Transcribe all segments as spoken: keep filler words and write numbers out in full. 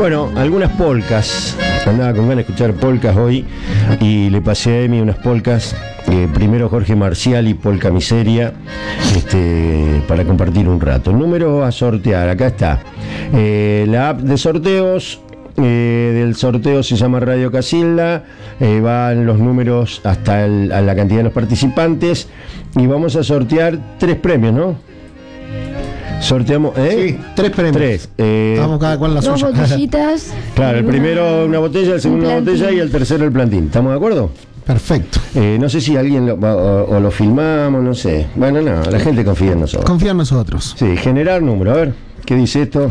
Bueno, algunas polcas. Andaba con ganas de escuchar polcas hoy y le pasé a Emi unas polcas. Eh, primero Jorge Marcial y Polka Miseria, este, para compartir un rato. Número a sortear, acá está. Eh, la app de sorteos. Eh, del sorteo se llama Radio Casilda, eh, van los números hasta el, a la cantidad de los participantes y vamos a sortear tres premios, ¿no? Sorteamos, ¿eh? Sí, tres premios. Tres. Eh, Vamos cada cual la Dos suya. botellitas. claro, el primero una botella, el segundo una botella y el tercero el plantín. ¿Estamos de acuerdo? Perfecto. Eh, no sé si alguien lo, o, o lo filmamos, no sé. Bueno, no, la gente confía en nosotros. Confía en nosotros. Sí, generar número. A ver, ¿qué dice esto?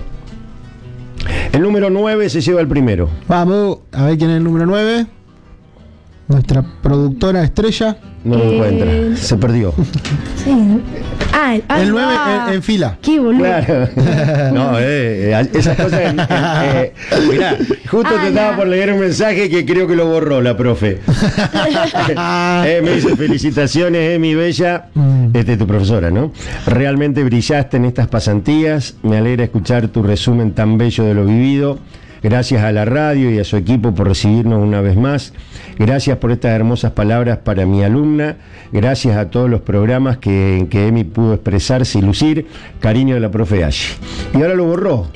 El número nueve se lleva el primero. Vamos, a ver quién es el número nueve. Nuestra productora estrella. No lo Eh, encuentra, se perdió. Sí. Ah, ah, El nueve ah. en, en fila. Qué boludo. Claro. No, eh, eh, esas cosas. Eh, eh, mirá, justo Ah, te estaba no. por leer un mensaje que creo que lo borró la profe. eh, me dice: felicitaciones, Emi Bella. Mm. Este, tu profesora, ¿no? Realmente brillaste en estas pasantías. Me alegra escuchar tu resumen tan bello de lo vivido. Gracias a la radio y a su equipo por recibirnos una vez más. Gracias por estas hermosas palabras para mi alumna. Gracias a todos los programas que, en que Emi pudo expresarse y lucir. Cariño de la profe Ashi. Y ahora lo borró.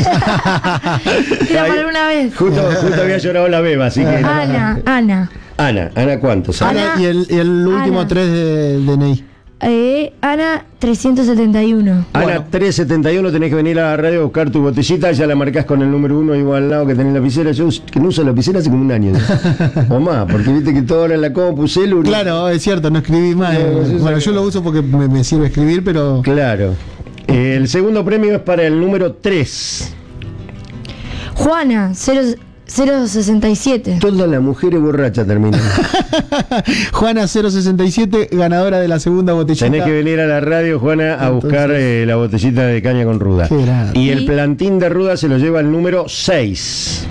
Era para una vez. Justo, justo había llorado la beba, así que... Ana, Ana. Ana, Ana, ¿cuántos? Ana, Ana. y el, y el último Ana. tres del D N I. Eh, Ana trescientos setenta y uno. Ana, Bueno. trescientos setenta y uno, tenés que venir a la radio a buscar tu botellita, ya la marcás con el número uno igual al lado que tenés la lapicera. Yo us- que no uso la lapicera hace como un año. ¿No? O más, porque viste que todo ahora en la compu, celu. Claro, es cierto, no escribí más. No, no sé, Bueno, sí. yo lo uso porque me, me sirve escribir, pero. Claro. Eh, el segundo premio es para el número tres. Juana, cero sesenta y siete. Todas las mujeres borrachas terminan. Juana cero sesenta y siete, ganadora de la segunda botellita. Tenés que venir a la radio, Juana, a Entonces- buscar eh, la botellita de caña con ruda. Qué grande. Y el Y- plantín de ruda se lo lleva el número seis.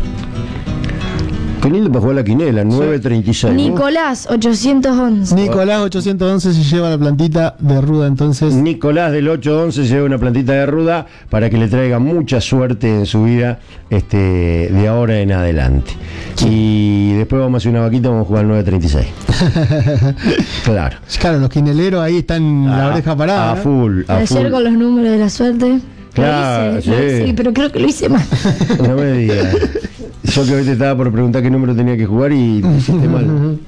Qué lindo para jugar la quinela, nueve treinta y seis. ¿no? Nicolás, ochocientos once. Nicolás ochocientos once se lleva la plantita de ruda, entonces. Nicolás del ocho once lleva una plantita de ruda para que le traiga mucha suerte en su vida, este, de ahora en adelante. Y después vamos a hacer una vaquita, vamos a jugar al nueve treinta y seis. Claro. Claro, los quineleros ahí están la A- oreja parada. A ¿no? full, a Ayer full. con los números de la suerte. Claro, Lo hice, lo sí. hice, pero creo que lo hice mal. No me digas. Yo que hoy te estaba por preguntar qué número tenía que jugar y lo hiciste mal.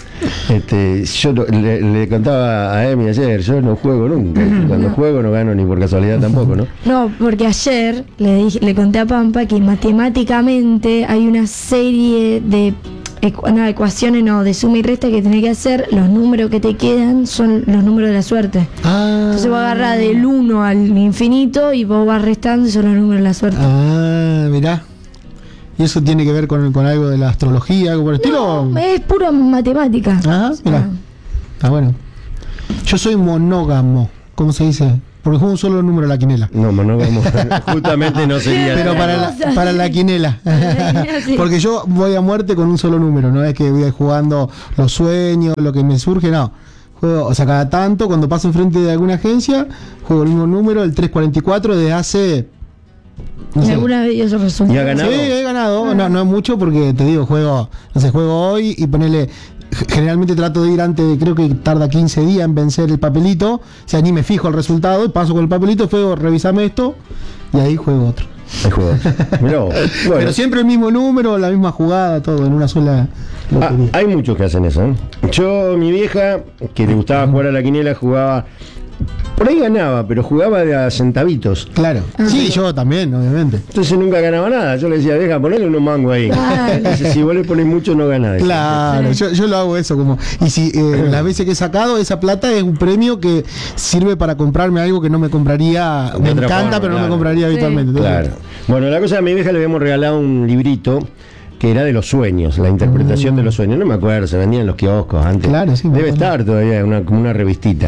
Este, yo no- le, le contaba a Emi ayer, yo no juego nunca. Cuando juego no gano ni por casualidad tampoco, ¿no? No, porque ayer le dije, le conté a Pampa que matemáticamente hay una serie de ecu- no, ecuaciones, no, de suma y resta que tenés que hacer. Los números que te quedan son los números de la suerte. Ah, Entonces vos agarrás del uno al infinito y vos vas restando y son los números de la suerte. ah, mirá. ¿Y eso tiene que ver con, con algo de la astrología, algo por el estilo? No, es pura matemática. Ah, O sea, mirá. Está bueno. Yo soy monógamo. ¿Cómo se dice? Porque juego un solo número a la quinela. No, monógamo. Justamente no sería. Pero para la, para la quinela. Sí. Porque yo voy a muerte con un solo número. No es que voy jugando los sueños, lo que me surge, no. Juego, o sea, cada tanto, cuando paso enfrente de alguna agencia, juego el mismo número, el trescientos cuarenta y cuatro, desde hace. No sé. Alguna vez yo resumo. ¿Y ha ganado? Sí, he ganado. No, no es mucho porque te digo, juego, no sé, juego hoy y ponele. Generalmente trato de ir antes, de- creo que tarda quince días en vencer el papelito. O sea, ni me fijo el resultado y paso con el papelito, juego, revisame esto y ahí juego otro. El juego. Mirá vos. Bueno, Pero siempre el mismo número, la misma jugada, todo en una sola ah, lotería. hay muchos que hacen eso, ¿eh? Yo, mi vieja, que le gustaba jugar a la quinela, jugaba. Por ahí ganaba, pero jugaba de a centavitos. Claro. Sí, yo también, obviamente. Entonces nunca ganaba nada. Yo le decía, deja, ponele unos mangos ahí. Claro. Dice, si vos le pones mucho, no ganás. Claro, yo, yo lo hago eso como. Y si eh, las veces que he sacado esa plata es un premio que sirve para comprarme algo que no me compraría. De Me otra encanta, forma, pero no claro. me compraría Sí. habitualmente. Entonces, Claro. Bueno, la cosa, a mi vieja le habíamos regalado un librito que era de los sueños, la interpretación de los sueños. No me acuerdo, se vendía en los kioscos antes. Claro, sí, me Debe acuerdo. estar todavía, una, como una revistita.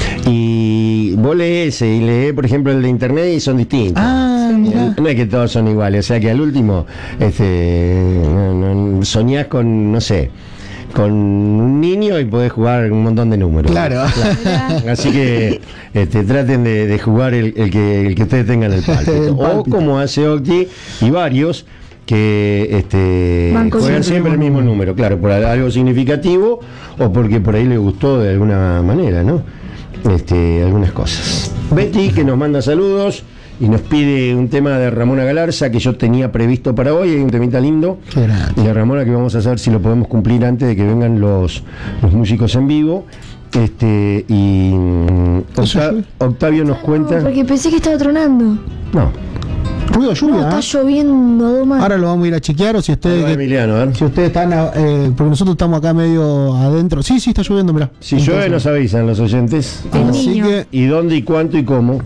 Y vos lees ese y lees, por ejemplo, el de internet y son distintos. Ah, mira. No es que todos son iguales, o sea que al último este, no- no- soñás con, no sé, con un niño y podés jugar un montón de números. Claro. Claro. Así que este, traten de, de jugar el, el, que, el que ustedes tengan el pálpito. El O pálpito. como hace Octi y varios que este, Banco juegan siempre siempre el mismo número, claro, por algo significativo o porque por ahí le gustó de alguna manera, ¿no? Este, algunas cosas. Betty, que nos manda saludos y nos pide un tema de Ramona Galarza que yo tenía previsto para hoy, hay un temita lindo Qué grande. de Ramona que vamos a hacer si lo podemos cumplir antes de que vengan los, los músicos en vivo. Este, y mm, Octa- Octavio nos cuenta. No, porque pensé que estaba tronando. No, Ruido de lluvia. No, está ¿eh? lloviendo a dos más. Ahora lo vamos a ir a chequear o si Ahí ustedes. va que- Emiliano, a ver. Si ustedes están, eh, porque nosotros estamos acá medio adentro. Sí, sí, está lloviendo, mirá. Si llueve nos avisan los oyentes. El Así niño. que, Y dónde y cuánto y cómo.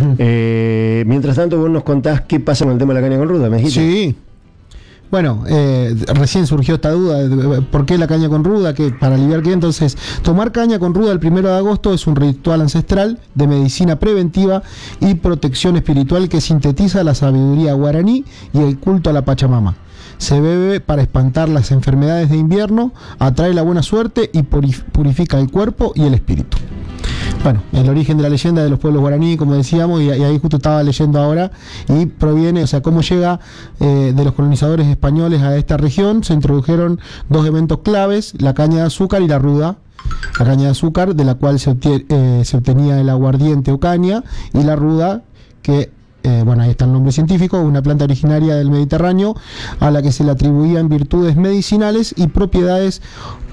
Eh, mientras tanto, vos nos contás qué pasa con el tema de la caña con ruda, ¿me dijiste? sí. Bueno, eh, recién surgió esta duda de por qué la caña con ruda, que para aliviar qué. Entonces, tomar caña con ruda el primero de agosto es un ritual ancestral de medicina preventiva y protección espiritual que sintetiza la sabiduría guaraní y el culto a la Pachamama. Se bebe para espantar las enfermedades de invierno, atrae la buena suerte y purif- purifica el cuerpo y el espíritu. Bueno, el origen de la leyenda de los pueblos guaraní, como decíamos, y, y ahí justo estaba leyendo ahora, y proviene, o sea, cómo llega eh, de los colonizadores españoles a esta región. Se introdujeron dos eventos claves, la caña de azúcar y la ruda. La caña de azúcar, de la cual se, obtie- eh, se obtenía el aguardiente o caña, y la ruda, que, eh, bueno, ahí está el nombre científico, una planta originaria del Mediterráneo, a la que se le atribuían virtudes medicinales y propiedades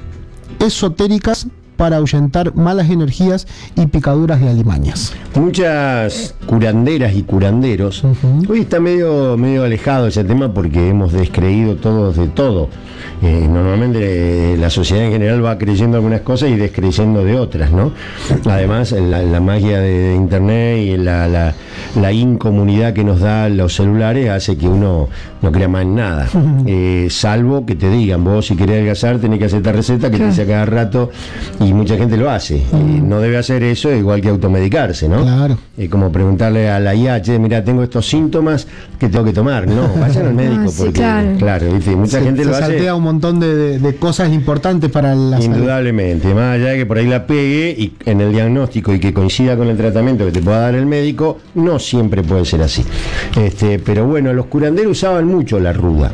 esotéricas para ahuyentar malas energías y picaduras de alimañas. Muchas curanderas y curanderos. Ujú. Hoy está medio, medio alejado ese tema porque hemos descreído todos de todo. Eh, normalmente eh, la sociedad en general va creyendo algunas cosas y descreyendo de otras, ¿no? Además, la, la magia de, de internet y la, la, la incomunidad que nos da los celulares hace que uno no crea más en nada. Eh, salvo que te digan, vos si querés adelgazar tenés que hacer esta receta que Claro. te dice a cada rato, y mucha gente lo hace. Eh, no debe hacer eso, igual que automedicarse, ¿no? Claro. Eh, como preguntarle a la I A, che, mira, tengo estos síntomas que tengo que tomar. No, vayan al médico, Ah, sí, porque, claro. ¿viste? Mucha se, gente se lo hace. saltea un montón de, de- de cosas importantes para la salud. Indudablemente, más allá de que por ahí la pegue y en el diagnóstico y que coincida con el tratamiento que te pueda dar el médico, no siempre puede ser así. Este, pero bueno, los curanderos usaban mucho la ruda.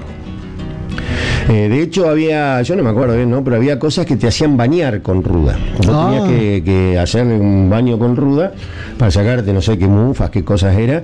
Eh, de hecho había, yo no me acuerdo bien, ¿no? Pero había cosas que te hacían bañar con ruda. Vos Ah. tenías que, que hacer un baño con ruda para sacarte no sé qué mufas, qué cosas era.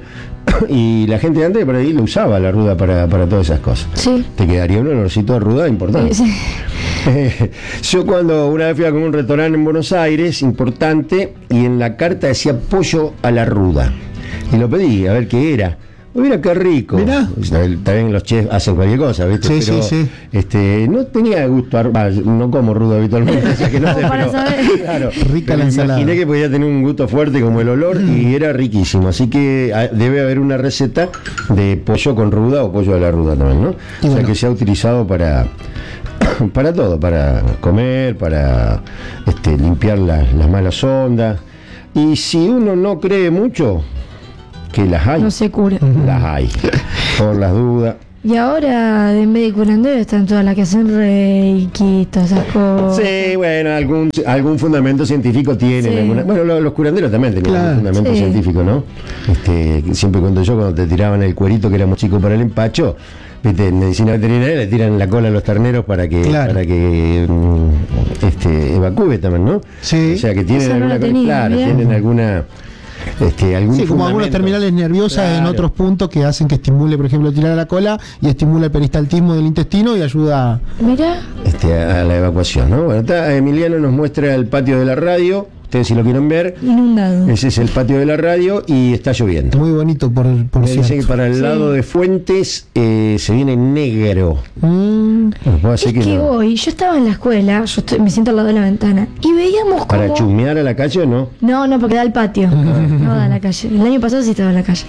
Y la gente de antes por ahí lo usaba la ruda para, para todas esas cosas. Sí. Te quedaría un olorcito de ruda importante. Sí. Eh, yo cuando una vez fui a comer un restaurante en Buenos Aires, importante, y en la carta decía pollo a la ruda. Y lo pedí, a ver qué era. Uy, mira qué rico. Mirá. También los chefs hacen cualquier cosa, ¿viste? Sí, pero, sí, sí. Este, no tenía gusto, a- bah, no como ruda habitualmente, así que no sé, Como para pero, saber. claro, Rica pero la ensalada. imaginé que podía tener un gusto fuerte como el olor y era riquísimo. Así que ah, debe haber una receta de pollo con ruda o pollo a la ruda también, ¿no? Y O sea, bueno. que se ha utilizado para para todo, para comer, para este, limpiar la- las malas ondas. Y si uno no cree mucho, que las hay, No se cura. las hay, por las dudas. Y ahora de médico curandero están todas las que hacen reiki, todas esas cosas. Sí, bueno, algún, algún fundamento científico tienen. Sí. alguna- bueno, lo- los curanderos también tenían Claro. algún fundamento Sí. científico, ¿no? Este, siempre cuento yo, cuando te tiraban el cuerito que éramos chicos para el empacho, viste, en medicina veterinaria le tiran la cola a los terneros para que, Claro. para que mm, este, evacúe también, ¿no? Sí. O sea que tienen Eso no alguna, lo tenía, claro, mirá. tienen alguna, este, algún Sí, como algunos fundamento. terminales nerviosas en Claro. otros puntos que hacen que estimule, por ejemplo, tirar a la cola y estimula el peristaltismo del intestino y ayuda. Mira, Este, a la evacuación, ¿no? Bueno, está, Emiliano nos muestra el patio de la radio. Ustedes si lo quieren ver, inundado. ese es el patio de la radio y está lloviendo. Muy bonito, por, por Me dicen que cierto. para el Sí. lado de Fuentes eh, se viene negro. Mm, Bueno, puedo decir Es que no. hoy, yo estaba en la escuela, yo estoy- me siento al lado de la ventana, y veíamos Para como... chusmear a la calle o no. No, no, porque da al patio, no da a la calle. El año pasado sí estaba en la calle.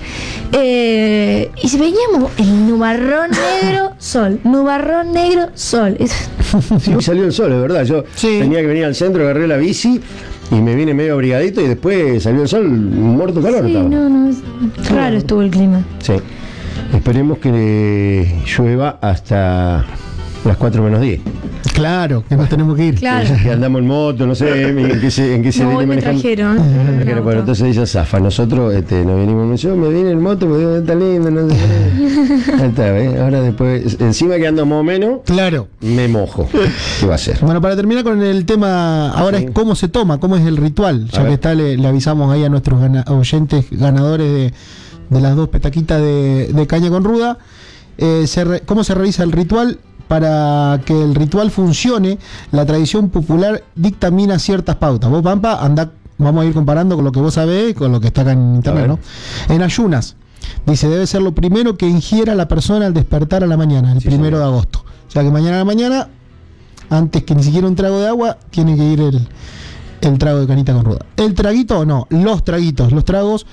Eh, y si veíamos el nubarrón negro, sol, nubarrón negro, sol. Es- Sí, hoy salió el sol, es verdad. Yo Sí. tenía que venir al centro, agarré la bici y me vine medio abrigadito y después salió el sol, muerto calor sí, estaba. no, no, es raro estuvo el clima. Sí. Esperemos que llueva hasta las cuatro menos diez. Claro, que nos tenemos que ir. Claro. Que andamos en moto, no sé, en qué se, en qué se No, hoy me manejan. trajeron. No, no, en bueno, auto. entonces ella zafa. Nosotros este, nos venimos, yo me vine en moto, me digo, está lindo, no sé qué. Ahí está, ¿ves? Ahora después, encima que ando más o menos, Claro. me mojo. ¿Qué va a hacer? Bueno, para terminar con el tema, ahora Sí. es cómo se toma, cómo es el ritual. A Ya ver. que está, le, le avisamos ahí a nuestros gana- oyentes ganadores de, de las dos petaquitas de, de caña con ruda. Eh, se re- ¿Cómo se realiza el ritual? Para que el ritual funcione, la tradición popular dictamina ciertas pautas. Vos, Pampa, andá, vamos a ir comparando con lo que vos sabés y con lo que está acá en internet, ver. ¿no? En ayunas, dice, debe ser lo primero que ingiera la persona al despertar a la mañana, el Sí, primero señor. de agosto. O sea que mañana a la mañana, antes que ni siquiera un trago de agua, tiene que ir el, el trago de canita con ruda. El traguito, no, los traguitos, los tragos,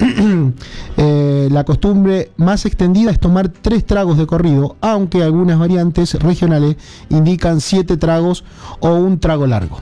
eh, la costumbre más extendida es tomar tres tragos de corrido, aunque algunas variantes regionales indican siete tragos o un trago largo.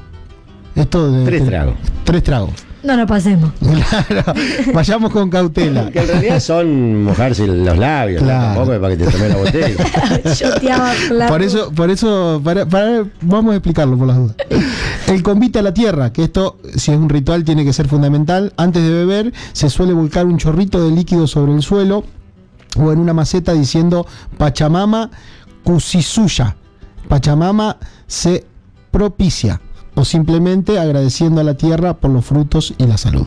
Esto de, Tres de- tragos. Tres tragos. No nos pasemos. Claro, vayamos con cautela. Que en realidad son mojarse los labios, ¿no? Claro. Tampoco es para que te tomes la botella. Yo te amo, claro. Por eso, por eso, para, para- vamos a explicarlo por las dudas. El convite a la tierra, que esto, si es un ritual, tiene que ser fundamental. Antes de beber, se suele volcar un chorrito de líquido sobre el suelo o en una maceta diciendo Pachamama Kusisuya. Pachamama se propicia. O simplemente agradeciendo a la tierra por los frutos y la salud.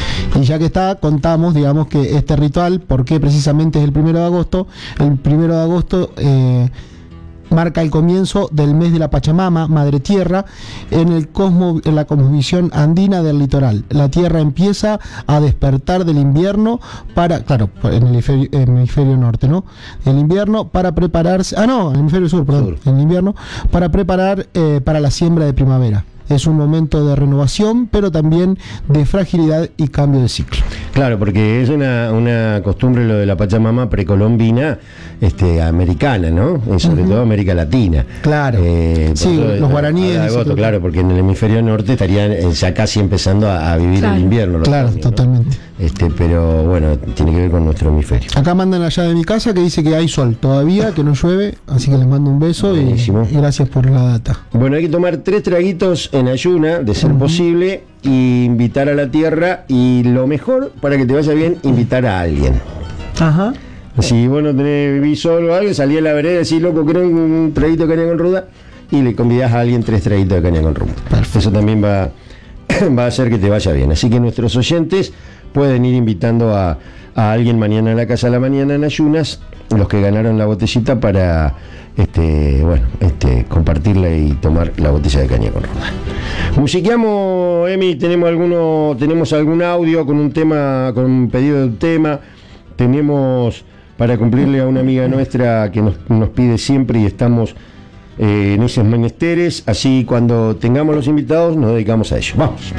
Y ya que está, contamos, digamos, que este ritual, ¿por qué precisamente es el primero de agosto? El primero de agosto eh, marca el comienzo del mes de la Pachamama, Madre Tierra, en, el cosmo, en la cosmovisión andina del litoral. La tierra empieza a despertar del invierno para, claro, en el hemisferio, hemisferio norte, ¿no? El invierno para prepararse, ah no, el hemisferio sur, perdón, Sur. el invierno, para preparar eh, para la siembra de primavera. Es un momento de renovación, pero también de fragilidad y cambio de ciclo. Claro, porque es una, una costumbre lo de la Pachamama precolombina, este, americana, ¿no? Y sobre todo América Latina. Claro. Eh, por Sí, eso, los eh, guaraníes habla de dicen agosto, que- claro, porque en el hemisferio norte estarían eh, ya casi empezando a, a vivir Claro. el invierno. el Claro, otoño, ¿no? totalmente. Este, pero bueno, tiene que ver con nuestro hemisferio. Acá mandan allá de mi casa que dice que hay sol todavía, que no llueve, así que les mando un beso y, Buenísimo. y gracias por la data. Bueno, hay que tomar tres traguitos en ayuna, de ser posible, y invitar a la tierra, y lo mejor, para que te vaya bien, invitar a alguien. Ajá. Si vos no tenés, vivís solo o algo, salí a la vereda y decís, loco, quiero un traguito de caña con ruda, y le convidás a alguien tres traguitos de caña con ruda. Perfecto. Eso también va, va a hacer que te vaya bien. Así que nuestros oyentes pueden ir invitando a, a alguien mañana a la casa a la mañana en ayunas, los que ganaron la botellita, para este, bueno, este, compartirla y tomar la botella de caña con ruda. Musiqueamos, Emi, tenemos alguno, tenemos algún audio con un tema, con un pedido de un tema. Tenemos para cumplirle a una amiga nuestra que nos, nos pide siempre, y estamos eh, en esos menesteres, así cuando tengamos los invitados nos dedicamos a ello. Vamos.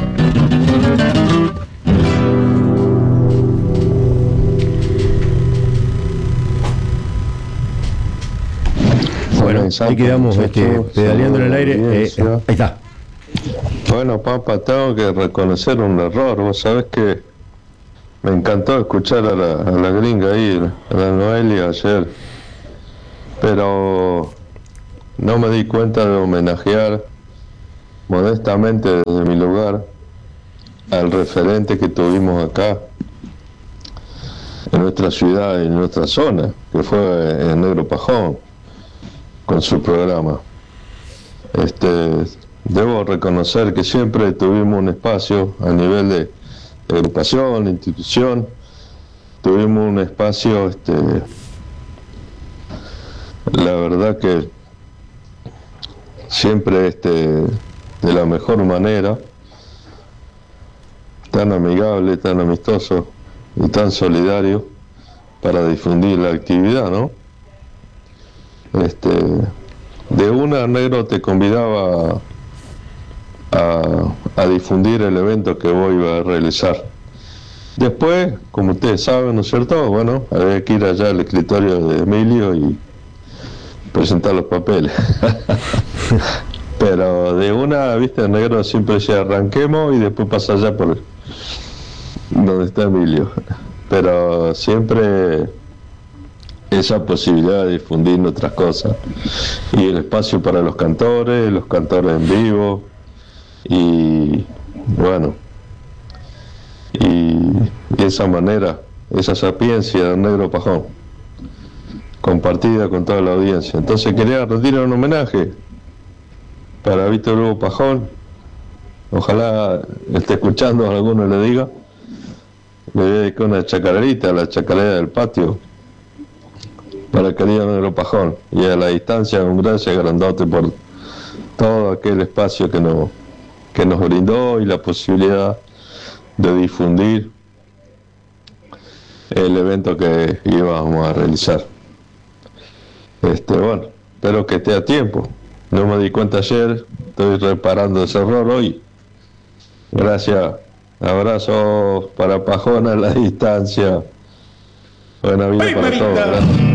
Bueno, ahí quedamos este, pedaleando en el aire. eh, ahí está. Bueno, papá, tengo que reconocer un error. Vos sabés que me encantó escuchar a la, a la gringa ahí, a la Noelia ayer, pero no me di cuenta de homenajear modestamente desde mi lugar al referente que tuvimos acá en nuestra ciudad y en nuestra zona, que fue el Negro Pajón, con su programa. Este, debo reconocer que siempre tuvimos un espacio a nivel de educación, institución, tuvimos un espacio, este, la verdad que siempre este, de la mejor manera, tan amigable, tan amistoso y tan solidario para difundir la actividad, ¿no? Este, de una, Negro te convidaba a, a difundir el evento que vos ibas a realizar. Después, como ustedes saben, ¿no es cierto? Bueno, había que ir allá al escritorio de Emilio y presentar los papeles. Pero de una, viste, Negro siempre decía arranquemos y después pasa allá por donde está Emilio. Pero siempre esa posibilidad de difundir nuestras cosas. Y el espacio para los cantores, los cantores en vivo, y bueno, y de esa manera, esa sapiencia del Negro Pajón, compartida con toda la audiencia. Entonces quería rendir un homenaje para Víctor Hugo Pajón. Ojalá esté escuchando, a alguno le diga. Le voy a dedicar una chacarerita, la chacarera del patio, para el querido Negro Pajón. Y a la distancia, un gracias grandote por todo aquel espacio que nos, que nos brindó y la posibilidad de difundir el evento que íbamos a realizar. Este, bueno, espero que esté a tiempo. No me di cuenta ayer, estoy reparando ese error hoy. Gracias, abrazos para Pajón a la distancia. Buena vida para todos. Gracias.